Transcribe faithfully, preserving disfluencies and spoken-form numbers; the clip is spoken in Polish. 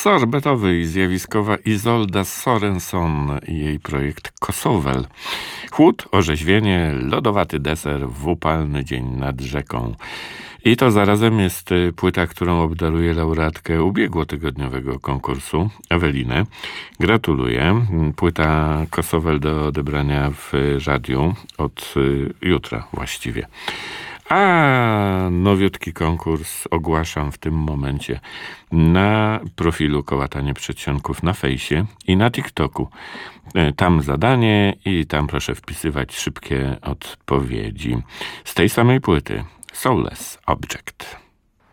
sorbetowy i zjawiskowa Izolda Sorenson i jej projekt Kosowel. Chłód, orzeźwienie, lodowaty deser w upalny dzień nad rzeką. I to zarazem jest płyta, którą obdaruje laureatkę ubiegłotygodniowego konkursu, Ewelinę. Gratuluję. Płyta Kosowel do odebrania w radiu od jutra właściwie. A nowiutki konkurs ogłaszam w tym momencie na profilu Kołatanie Przedsionków na fejsie i na TikToku. Tam zadanie i tam proszę wpisywać szybkie odpowiedzi. Z tej samej płyty Soulless Object.